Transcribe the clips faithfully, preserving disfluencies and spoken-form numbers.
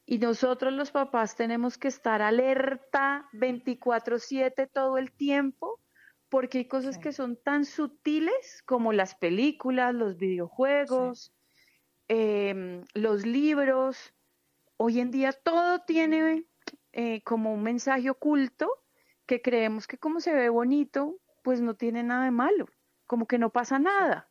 Y nosotros los papás tenemos que estar alerta veinticuatro siete todo el tiempo, porque hay cosas Sí, que son tan sutiles como las películas, los sí, videojuegos, em, los libros. Hoy en día todo tiene eh, como un mensaje oculto que creemos que como se ve bonito, pues no tiene nada de malo, como que no pasa sí. nada.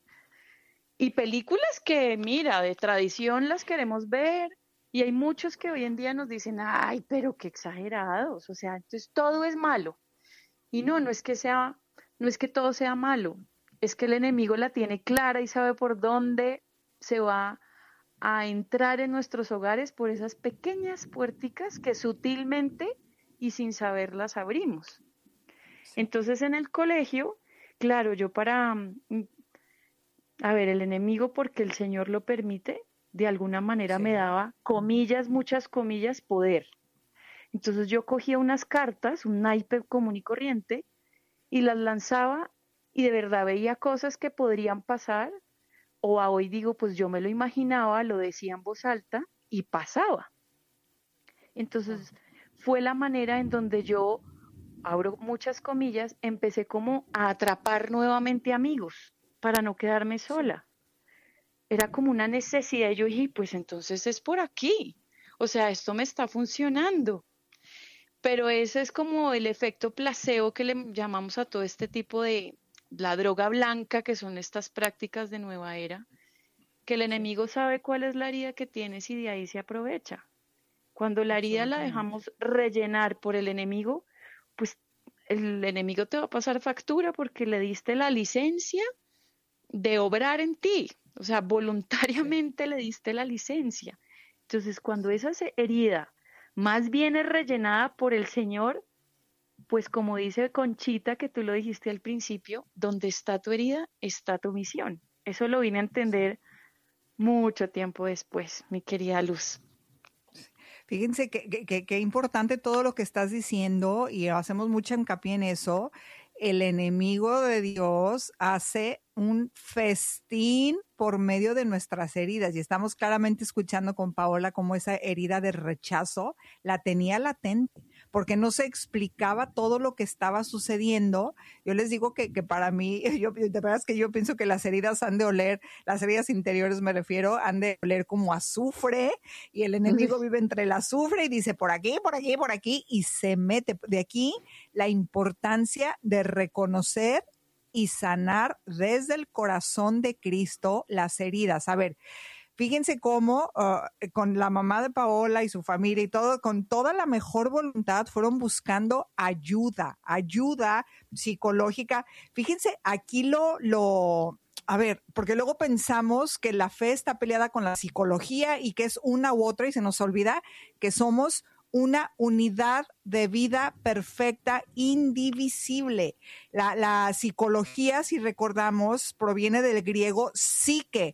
Y películas que, mira, de tradición las queremos ver. Y hay muchos que hoy en día nos dicen, ay, pero qué exagerados. O sea, entonces todo es malo. Y no, no es que sea, no es que todo sea malo. Es que el enemigo la tiene clara y sabe por dónde se va a entrar en nuestros hogares por esas pequeñas puerticas que sutilmente y sin saberlas abrimos. Sí, Entonces en el colegio, claro, yo para mm, a ver, el enemigo, porque el Señor lo permite, de alguna manera me sí. daba, comillas, muchas comillas, poder. Entonces yo cogía unas cartas, un naipe común y corriente, y las lanzaba y de verdad veía cosas que podrían pasar, o a hoy digo, pues yo me lo imaginaba, lo decía en voz alta y pasaba. Entonces Wow. fue la manera en donde yo, abro muchas comillas, empecé como a atrapar nuevamente amigos para no quedarme Sí. sola. Era como una necesidad. Y yo dije, pues entonces es por aquí. O sea, esto me está funcionando. Pero ese es como el efecto placebo que le llamamos a todo este tipo de la droga blanca, que son estas prácticas de nueva era, que el Sí, enemigo sabe cuál es la herida que tienes y de ahí se aprovecha. Cuando la herida la absolutamente. dejamos rellenar por el enemigo, pues el enemigo te va a pasar factura porque le diste la licencia de obrar en ti, o sea, Sí, voluntariamente le diste la licencia. Entonces, cuando sí. esa se- herida más bien es rellenada por el Señor, pues como dice Conchita, que tú lo dijiste al principio, donde está tu herida, está tu misión. Eso lo vine a Sí. entender mucho tiempo después, mi querida Luz. Fíjense que, que, que, que importante todo lo que estás diciendo y hacemos mucha hincapié en eso. El enemigo de Dios hace un festín por medio de nuestras heridas y estamos claramente escuchando con Paola cómo esa herida de rechazo la tenía latente porque no se explicaba todo lo que estaba sucediendo. Yo les digo que, que para mí, yo, de verdad es que yo pienso que las heridas han de oler, las heridas interiores me refiero, han de oler como azufre y el enemigo vive entre el azufre y dice por aquí, por aquí, por aquí y se mete. De aquí la importancia de reconocer y sanar desde el corazón de Cristo las heridas. A ver, fíjense cómo uh, con la mamá de Paola y su familia y todo, con toda la mejor voluntad fueron buscando ayuda, ayuda psicológica. Fíjense, aquí lo, lo, a ver, porque luego pensamos que la fe está peleada con la psicología y que es una u otra y se nos olvida que somos una unidad de vida perfecta, indivisible. La, la psicología, si recordamos, proviene del griego psique.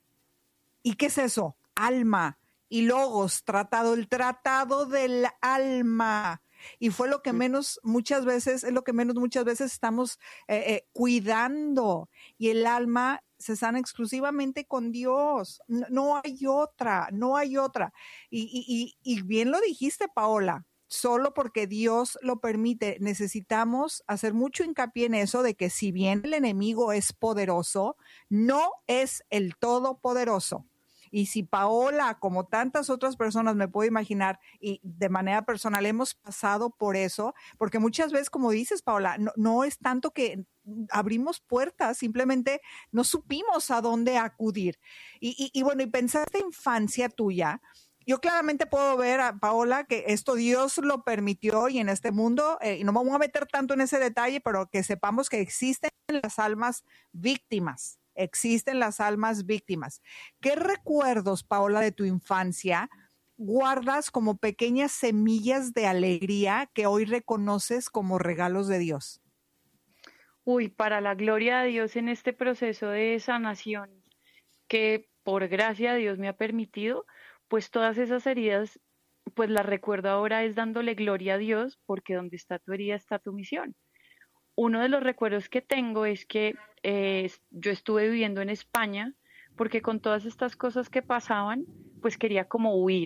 ¿Y qué es eso? Alma. Y logos, tratado, el tratado del alma. Y fue lo que menos muchas veces, es lo que menos muchas veces estamos eh, eh, cuidando. Y el alma se sana exclusivamente con Dios. No, no hay otra, no hay otra. Y, y, y, y bien lo dijiste, Paola. Solo porque Dios lo permite, necesitamos hacer mucho hincapié en eso de que si bien el enemigo es poderoso, no es el todopoderoso. Y si Paola, como tantas otras personas me puedo imaginar, y de manera personal hemos pasado por eso, porque muchas veces, como dices, Paola, no, no es tanto que abrimos puertas, simplemente no supimos a dónde acudir. Y, y, y bueno, y pensaste infancia tuya. Yo claramente puedo ver a Paola que esto Dios lo permitió y en este mundo, eh, y no me voy a meter tanto en ese detalle, pero que sepamos que existen las almas víctimas, existen las almas víctimas. ¿Qué recuerdos, Paola, de tu infancia guardas como pequeñas semillas de alegría que hoy reconoces como regalos de Dios? Uy, para la gloria de Dios en este proceso de sanación que por gracia de Dios me ha permitido, pues todas esas heridas, pues las recuerdo ahora es dándole gloria a Dios, porque donde está tu herida está tu misión. Uno de los recuerdos que tengo es que eh, yo estuve viviendo en España, porque con todas estas cosas que pasaban, pues quería como huir.